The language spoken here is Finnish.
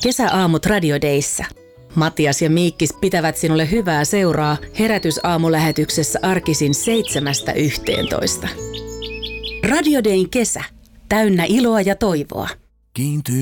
Kesäaamut Radio Dayssä. Matias ja Miikkis pitävät sinulle hyvää seuraa herätysaamulähetyksessä arkisin 7–11. Radio Dayn kesä. Täynnä iloa ja toivoa. Kiintyy